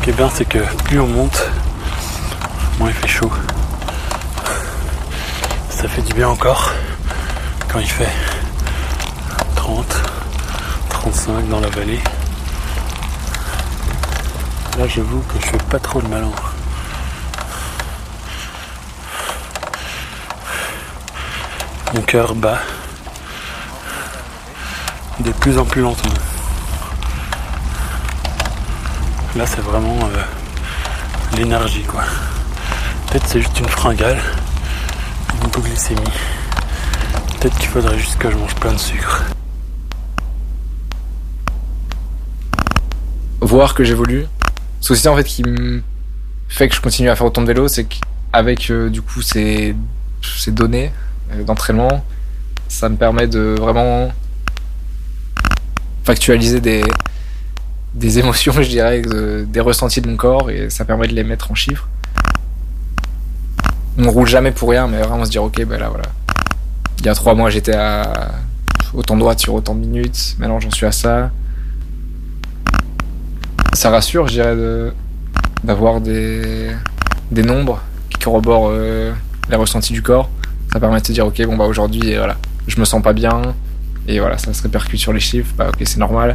Ce qui est bien, c'est que plus on monte, moins il fait chaud. Ça fait du bien encore quand il fait 30, 35 dans la vallée. Là, j'avoue que je fais pas trop de malin. Mon cœur bat de plus en plus lentement. Là, c'est vraiment l'énergie, quoi. Peut-être c'est juste une fringale, une hypoglycémie. Peut-être qu'il faudrait juste que je mange plein de sucre. Voir que j'évolue. Ce aussi en fait qui me fait que je continue à faire autant de vélo, c'est qu'avec du coup ces données d'entraînement, ça me permet de vraiment factualiser des émotions, je dirais, des ressentis de mon corps, et ça permet de les mettre en chiffres. On ne roule jamais pour rien, mais vraiment se dire ok, ben là voilà. Il y a 3 mois j'étais à autant de droite sur autant de minutes, maintenant j'en suis à ça. Ça rassure, je dirais, d'avoir des nombres qui corroborent les ressentis du corps. Ça permet de se dire ok, bon bah aujourd'hui voilà, je me sens pas bien, et voilà, ça se répercute sur les chiffres, bah ok, c'est normal.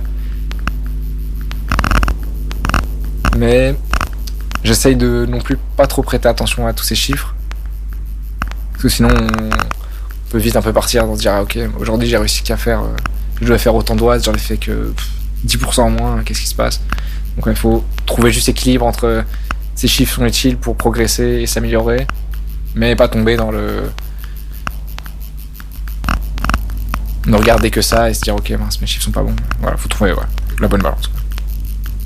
Mais j'essaye de non plus pas trop prêter attention à tous ces chiffres, parce que sinon on peut vite un peu partir dans se dire ah, ok, aujourd'hui j'ai réussi qu'à faire, je dois faire autant de watts, j'en ai fait que 10% en moins, qu'est-ce qui se passe? Donc il faut trouver juste l'équilibre entre ces chiffres sont utiles pour progresser et s'améliorer, mais pas tomber dans ne regarder que ça et se dire ok mince, mes chiffres sont pas bons. Voilà, faut trouver la bonne balance.